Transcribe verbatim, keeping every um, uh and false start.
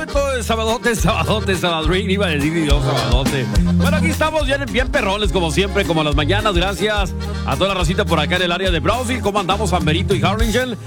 Sabadote, sabadote, sabadrín, iba a decir yo, sabadote. Bueno, aquí estamos bien, bien perrones, como siempre, como las mañanas. Gracias a toda la racita por acá en el área de Brownsville. ¿Cómo andamos, Amberito y Harlingen?